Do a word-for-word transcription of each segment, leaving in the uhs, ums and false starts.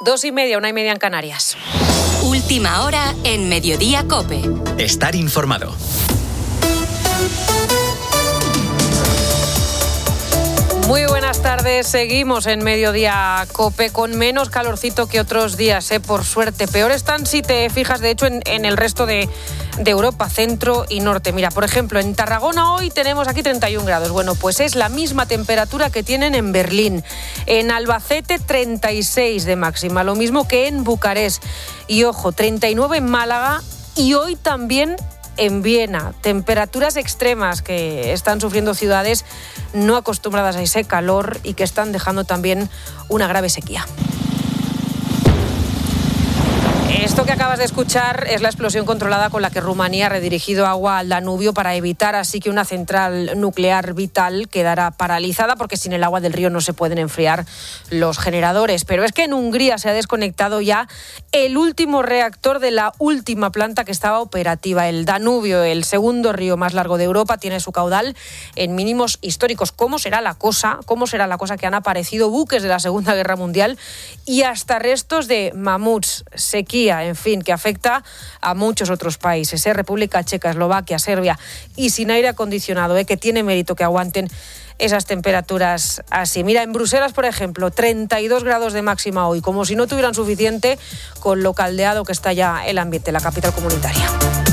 Dos y media, una y media en Canarias. Última hora en Mediodía COPE. Estar informado. Muy buenas tardes, seguimos en Mediodía COPE con menos calorcito que otros días, ¿eh? Por suerte. Peor están, si te fijas, de hecho, en, en el resto de, de Europa, centro y norte. Mira, por ejemplo, en Tarragona hoy tenemos aquí treinta y un grados. Bueno, pues es la misma temperatura que tienen en Berlín. En Albacete, treinta y seis de máxima, lo mismo que en Bucarest. Y ojo, treinta y nueve en Málaga y hoy también en Viena. Temperaturas extremas que están sufriendo ciudades no acostumbradas a ese calor y que están dejando también una grave sequía. Esto que acabas de escuchar es la explosión controlada con la que Rumanía ha redirigido agua al Danubio para evitar así que una central nuclear vital quedara paralizada, porque sin el agua del río no se pueden enfriar los generadores. Pero es que en Hungría se ha desconectado ya el último reactor de la última planta que estaba operativa. El Danubio, el segundo río más largo de Europa, tiene su caudal en mínimos históricos. ¿Cómo será la cosa? ¿Cómo será la cosa que han aparecido buques de la Segunda Guerra Mundial y hasta restos de mamuts, sequía, en fin, que afecta a muchos otros países, ¿eh? República Checa, Eslovaquia, Serbia, y sin aire acondicionado, ¿eh? Que tiene mérito que aguanten esas temperaturas así. Mira, en Bruselas, por ejemplo, treinta y dos grados de máxima hoy, como si no tuvieran suficiente con lo caldeado que está ya el ambiente, la capital comunitaria.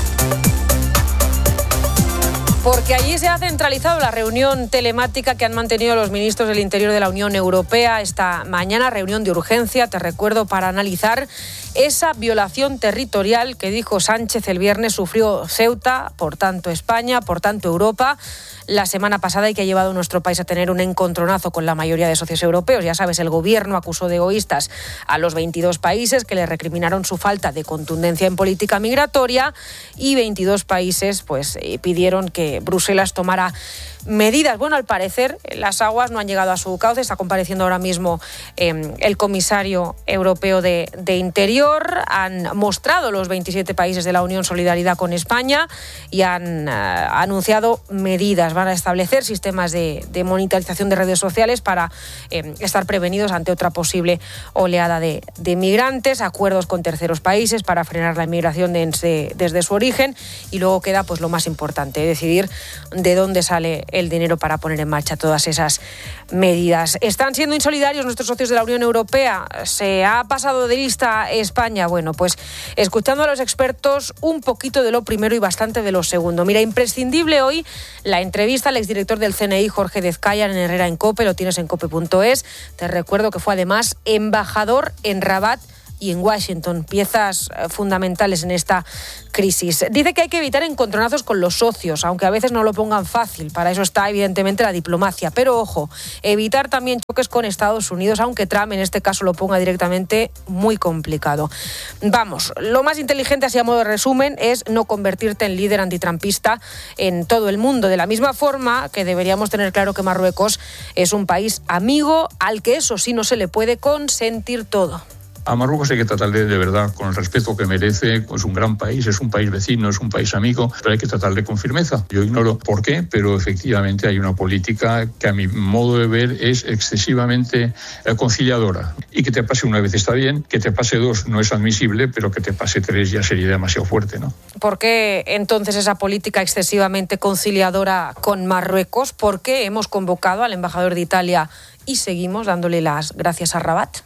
Porque allí se ha centralizado la reunión telemática que han mantenido los ministros del Interior de la Unión Europea esta mañana, reunión de urgencia, te recuerdo, para analizar esa violación territorial que, dijo Sánchez el viernes, sufrió Ceuta, por tanto España, por tanto Europa, la semana pasada, y que ha llevado a nuestro país a tener un encontronazo con la mayoría de socios europeos. Ya sabes, el gobierno acusó de egoístas a los veintidós países que le recriminaron su falta de contundencia en política migratoria, y veintidós países pues eh, pidieron que Bruselas tomara medidas. Bueno, al parecer las aguas no han llegado a su cauce. Está compareciendo ahora mismo eh, el comisario europeo de, de Interior. Han mostrado los veintisiete países de la Unión solidaridad con España y han uh, anunciado medidas. Van a establecer sistemas de, de monitorización de redes sociales para eh, estar prevenidos ante otra posible oleada de, de migrantes, acuerdos con terceros países para frenar la inmigración desde, desde su origen, y luego queda pues lo más importante, decidir de dónde sale el dinero para poner en marcha todas esas medidas. ¿Están siendo insolidarios nuestros socios de la Unión Europea? ¿Se ha pasado de lista España? Bueno, pues escuchando a los expertos, un poquito de lo primero y bastante de lo segundo. Mira, imprescindible hoy la entrevista al exdirector del C N I, Jorge Dezkayar, en Herrera en COPE, lo tienes en cope punto es. Te recuerdo que fue además embajador en Rabat y en Washington, piezas fundamentales en esta crisis. Dice que hay que evitar encontronazos con los socios, aunque a veces no lo pongan fácil. Para eso está evidentemente la diplomacia. Pero ojo, evitar también choques con Estados Unidos, aunque Trump en este caso lo ponga directamente, muy complicado. Vamos, lo más inteligente, así a modo de resumen, es no convertirte en líder antitrumpista en todo el mundo. De la misma forma que deberíamos tener claro que Marruecos es un país amigo al que eso sí no se le puede consentir todo. A Marruecos hay que tratarle de verdad con el respeto que merece. Es un gran país, es un país vecino, es un país amigo, pero hay que tratarle con firmeza. Yo ignoro por qué, pero efectivamente hay una política que a mi modo de ver es excesivamente conciliadora. Y que te pase una vez está bien, que te pase dos no es admisible, pero que te pase tres ya sería demasiado fuerte, ¿no? ¿Por qué entonces esa política excesivamente conciliadora con Marruecos? ¿Por qué hemos convocado al embajador de Italia y seguimos dándole las gracias a Rabat?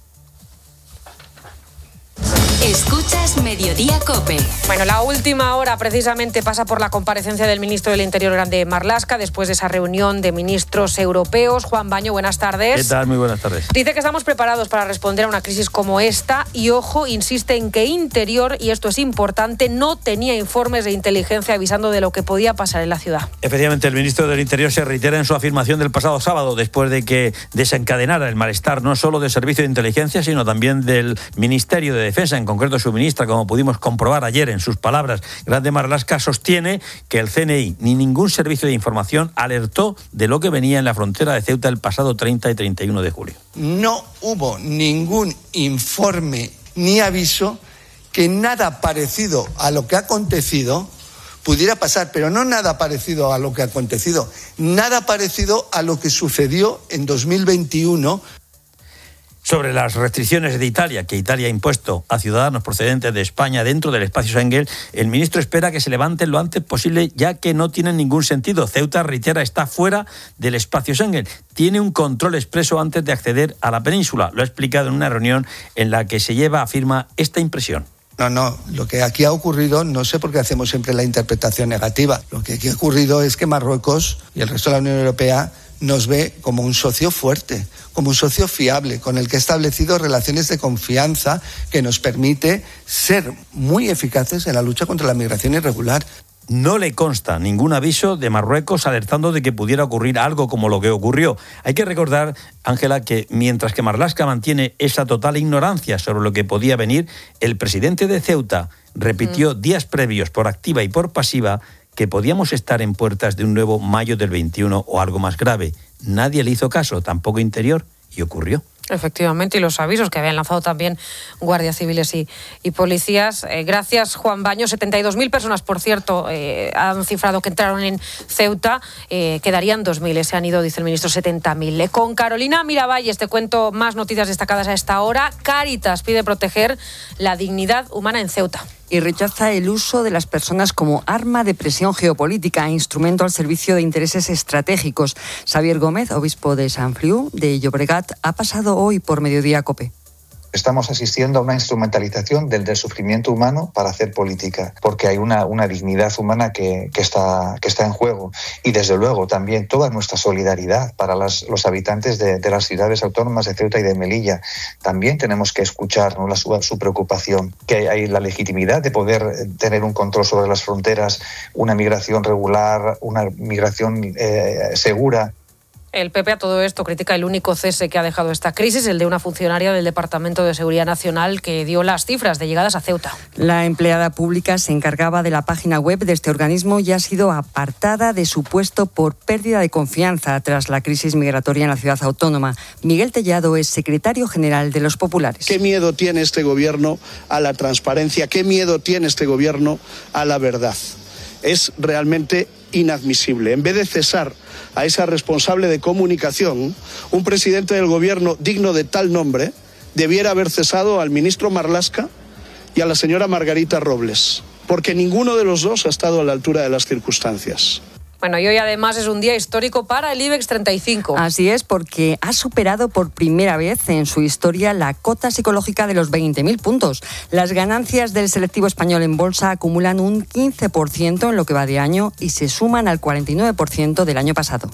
Escuchas Mediodía COPE. Bueno, la última hora precisamente pasa por la comparecencia del ministro del Interior, Grande Marlaska, después de esa reunión de ministros europeos. Juan Baño, buenas tardes. ¿Qué tal? Muy buenas tardes. Dice que estamos preparados para responder a una crisis como esta y, ojo, insiste en que Interior, y esto es importante, no tenía informes de inteligencia avisando de lo que podía pasar en la ciudad. Efectivamente, el ministro del Interior se reitera en su afirmación del pasado sábado, después de que desencadenara el malestar no solo del Servicio de Inteligencia, sino también del Ministerio de Defensa, en concreto su ministra, como pudimos comprobar ayer en sus palabras. Grande Marlaska sostiene que el C N I ni ningún servicio de información alertó de lo que venía en la frontera de Ceuta el pasado treinta y treinta y uno de julio. No hubo ningún informe ni aviso que nada parecido a lo que ha acontecido pudiera pasar, pero no nada parecido a lo que ha acontecido, nada parecido a lo que sucedió en dos mil veintiuno. Sobre las restricciones de Italia, que Italia ha impuesto a ciudadanos procedentes de España dentro del espacio Schengen, el ministro espera que se levanten lo antes posible, ya que no tienen ningún sentido. Ceuta, reitera, está fuera del espacio Schengen. Tiene un control expreso antes de acceder a la península. Lo ha explicado en una reunión en la que se lleva a firma esta impresión. No, no, lo que aquí ha ocurrido, no sé por qué hacemos siempre la interpretación negativa. Lo que aquí ha ocurrido es que Marruecos y el resto de la Unión Europea nos ve como un socio fuerte, como un socio fiable, con el que ha establecido relaciones de confianza que nos permite ser muy eficaces en la lucha contra la migración irregular. No le consta ningún aviso de Marruecos alertando de que pudiera ocurrir algo como lo que ocurrió. Hay que recordar, Ángela, que mientras que Marlaska mantiene esa total ignorancia sobre lo que podía venir, el presidente de Ceuta repitió mm. días previos, por activa y por pasiva, que podíamos estar en puertas de un nuevo mayo del veintiuno o algo más grave. Nadie le hizo caso, tampoco Interior, y ocurrió. Efectivamente, y los avisos que habían lanzado también guardias civiles y, y policías. Eh, gracias, Juan Baño. setenta y dos mil personas, por cierto, eh, han cifrado que entraron en Ceuta. Eh, quedarían dos mil, se han ido, dice el ministro, setenta mil. Eh, con Carolina Miravalles te cuento más noticias destacadas a esta hora. Cáritas pide proteger la dignidad humana en Ceuta. Y rechaza el uso de las personas como arma de presión geopolítica e instrumento al servicio de intereses estratégicos. Xavier Gómez, obispo de Sant Feliu de Llobregat, ha pasado hoy por Mediodía COPE. Estamos asistiendo a una instrumentalización del, del sufrimiento humano para hacer política, porque hay una, una dignidad humana que, que, está, que está en juego. Y desde luego también toda nuestra solidaridad para las, los habitantes de, de las ciudades autónomas de Ceuta y de Melilla. También tenemos que escuchar, ¿no?, la, su, su preocupación, que hay la legitimidad de poder tener un control sobre las fronteras, una migración regular, una migración eh, segura. El P P a todo esto critica el único cese que ha dejado esta crisis, el de una funcionaria del Departamento de Seguridad Nacional que dio las cifras de llegadas a Ceuta. La empleada pública se encargaba de la página web de este organismo y ha sido apartada de su puesto por pérdida de confianza tras la crisis migratoria en la ciudad autónoma. Miguel Tellado es secretario general de Los Populares. ¿Qué miedo tiene este gobierno a la transparencia? ¿Qué miedo tiene este gobierno a la verdad? Es realmente inadmisible. En vez de cesar a esa responsable de comunicación, un presidente del gobierno digno de tal nombre debiera haber cesado al ministro Marlaska y a la señora Margarita Robles, porque ninguno de los dos ha estado a la altura de las circunstancias. Bueno, y hoy además es un día histórico para el IBEX treinta y cinco. Así es, porque ha superado por primera vez en su historia la cota psicológica de los veinte mil puntos. Las ganancias del selectivo español en bolsa acumulan un quince por ciento en lo que va de año y se suman al cuarenta y nueve por ciento del año pasado.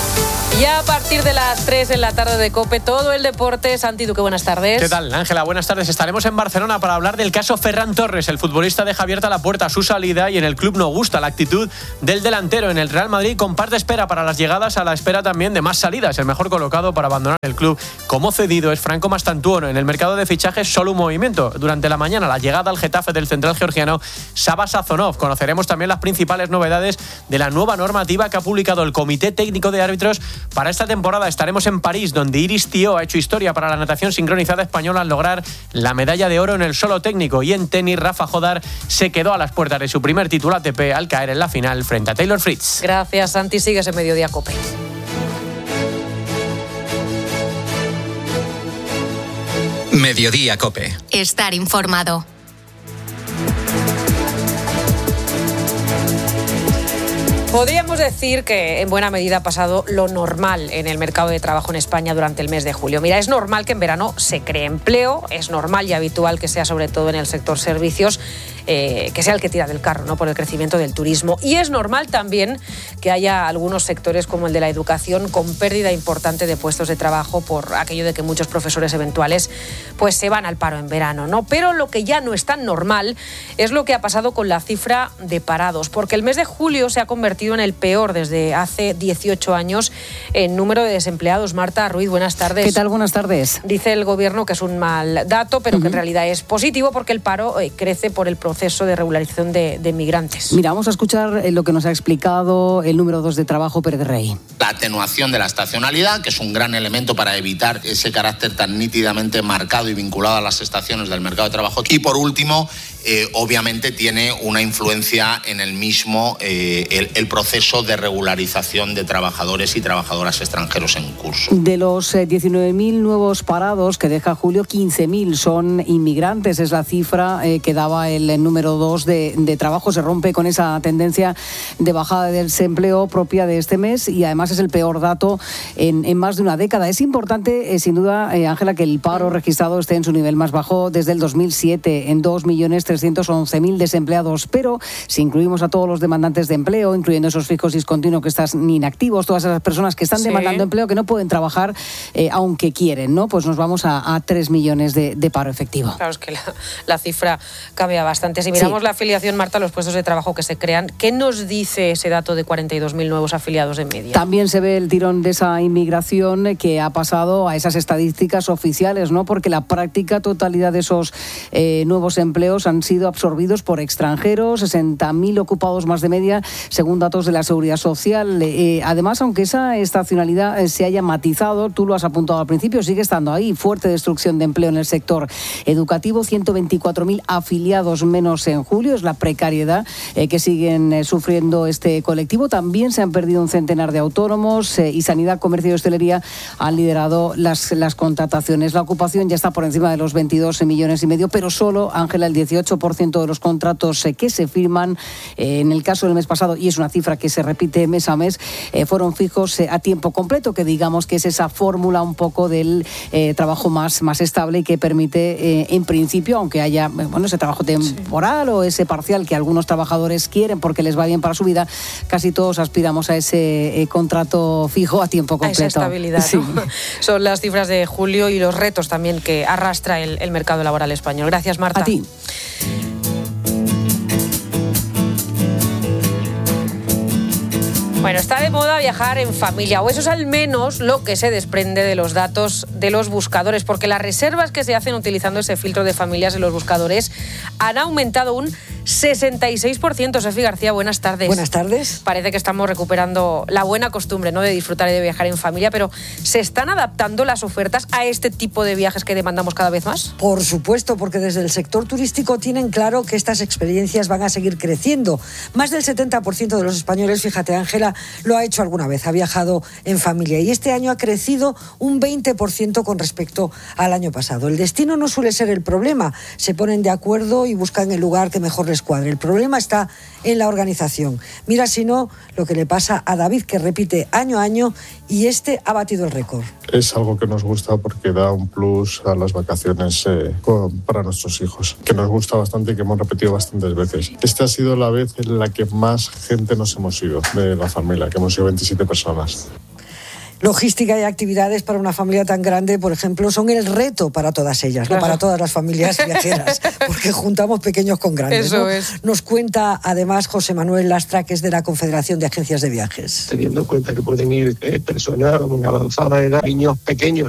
Y a partir de las tres en la tarde de COPE, todo el deporte. Santi Duque, buenas tardes. ¿Qué tal, Ángela? Buenas tardes. Estaremos en Barcelona para hablar del caso Ferran Torres. El futbolista deja abierta la puerta a su salida y en el club no gusta la actitud del delantero. En el Real Madrid comparte espera para las llegadas, a la espera también de más salidas. El mejor colocado para abandonar el club como cedido es Franco Mastantuono. En el mercado de fichajes solo un movimiento. Durante la mañana la llegada al Getafe del central georgiano Saba Sazonov. Conoceremos también las principales novedades de la nueva normativa que ha publicado el Comité Técnico de Árbitros. Para esta temporada estaremos en París, donde Iris Tío ha hecho historia para la natación sincronizada española al lograr la medalla de oro en el solo técnico. Y en tenis, Rafa Jodar se quedó a las puertas de su primer título A T P al caer en la final frente a Taylor Fritz. Gracias, Santi. Sigues en Mediodía COPE. Mediodía COPE. Estar informado. Podríamos decir que en buena medida ha pasado lo normal en el mercado de trabajo en España durante el mes de julio. Mira, es normal que en verano se cree empleo, es normal y habitual que sea sobre todo en el sector servicios, eh, que sea el que tira del carro, ¿no?, por el crecimiento del turismo. Y es normal también que haya algunos sectores como el de la educación con pérdida importante de puestos de trabajo por aquello de que muchos profesores eventuales pues se van al paro en verano, ¿no? Pero lo que ya no es tan normal es lo que ha pasado con la cifra de parados, porque el mes de julio se ha convertido en el peor desde hace dieciocho años en número de desempleados. Marta Ruiz, buenas tardes. ¿Qué tal? Buenas tardes. Dice el gobierno que es un mal dato, pero uh-huh. que en realidad es positivo porque el paro eh, crece por el proceso de regularización de, de migrantes. Mira, vamos a escuchar lo que nos ha explicado el número dos de Trabajo, Pérez de Rey. La atenuación de la estacionalidad, que es un gran elemento para evitar ese carácter tan nítidamente marcado y vinculado a las estaciones del mercado de trabajo. Y por último, eh, obviamente tiene una influencia en el mismo, eh, el, el proceso de regularización de trabajadores y trabajadoras extranjeros en curso. De los eh, diecinueve mil nuevos parados que deja julio, quince mil son inmigrantes. Es la cifra eh, que daba el, el número dos de, de trabajo. Se rompe con esa tendencia de bajada del desempleo propia de este mes y además es el peor dato en, en más de una década. Es importante, eh, sin duda, eh, Ángela, que el paro registrado esté en su nivel más bajo desde el dos mil siete, en dos millones trescientos once mil desempleados. Pero si incluimos a todos los demandantes de empleo, incluyendo esos fijos discontinuos que están inactivos, todas esas personas que están sí. demandando empleo, que no pueden trabajar eh, aunque quieren, ¿no? Pues nos vamos a, a tres millones de, de paro efectivo. Claro, es que la, la cifra cambia bastante. Si miramos sí. la afiliación, Marta, los puestos de trabajo que se crean, ¿qué nos dice ese dato de cuarenta y dos mil nuevos afiliados en media? También se ve el tirón de esa inmigración que ha pasado a esas estadísticas oficiales, ¿no? Porque la práctica totalidad de esos eh, nuevos empleos han sido absorbidos por extranjeros, sesenta mil ocupados más de media, según datos de la Seguridad Social. Eh, además, aunque esa estacionalidad eh, se haya matizado, tú lo has apuntado al principio, sigue estando ahí. Fuerte destrucción de empleo en el sector educativo, ciento veinticuatro mil afiliados menos en julio, es la precariedad eh, que siguen eh, sufriendo este colectivo. También se han perdido un centenar de autónomos eh, y Sanidad, Comercio y Hostelería han liderado las, las contrataciones. La ocupación ya está por encima de los veintidós millones y medio, pero solo, Ángela, el dieciocho por ciento de los contratos eh, que se firman eh, en el caso del mes pasado, y es una cifra que se repite mes a mes, eh, fueron fijos eh, a tiempo completo, que digamos que es esa fórmula un poco del eh, trabajo más, más estable y que permite, eh, en principio, aunque haya bueno, ese trabajo temporal sí. o ese parcial que algunos trabajadores quieren porque les va bien para su vida, casi todos aspiramos a ese eh, contrato fijo a tiempo completo. A esa estabilidad, sí. ¿no? Son las cifras de julio y los retos también que arrastra el, el mercado laboral español. Gracias, Marta. A ti. Bueno, está de moda viajar en familia, o eso es al menos lo que se desprende de los datos de los buscadores, porque las reservas que se hacen utilizando ese filtro de familias en los buscadores han aumentado un sesenta y seis por ciento. Sofía García, buenas tardes. Buenas tardes. Parece que estamos recuperando la buena costumbre, ¿no?, de disfrutar y de viajar en familia, pero ¿se están adaptando las ofertas a este tipo de viajes que demandamos cada vez más? Por supuesto, porque desde el sector turístico tienen claro que estas experiencias van a seguir creciendo. Más del setenta por ciento de los españoles, fíjate, Ángela, lo ha hecho alguna vez, ha viajado en familia, y este año ha crecido un veinte por ciento con respecto al año pasado. El destino no suele ser el problema, se ponen de acuerdo y buscan el lugar que mejor les cuadre. El problema está en la organización. Mira, si no, lo que le pasa a David, que repite año a año, y este ha batido el récord. Es algo que nos gusta porque da un plus a las vacaciones eh, para nuestros hijos, que nos gusta bastante y que hemos repetido bastantes veces. Esta ha sido la vez en la que más gente nos hemos ido de la familia, que hemos ido veintisiete personas. Logística y actividades para una familia tan grande, por ejemplo, son el reto para todas ellas, claro. no para todas las familias viajeras, porque juntamos pequeños con grandes. Eso ¿no? es. Nos cuenta además José Manuel Lastra, que es de la Confederación de Agencias de Viajes. Teniendo en cuenta que pueden ir eh, personas con avanzada edad, niños pequeños